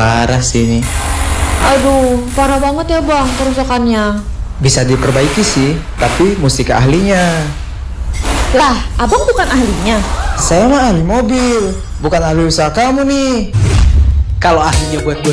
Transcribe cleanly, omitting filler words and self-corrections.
parah sih ini. Aduh, parah banget ya bang kerusakannya. Bisa diperbaiki sih, tapi mesti ke ahlinya. Lah, abang bukan ahlinya. Saya mah ahli mobil, bukan ahli usaha kamu nih. Kalau ahlinya buat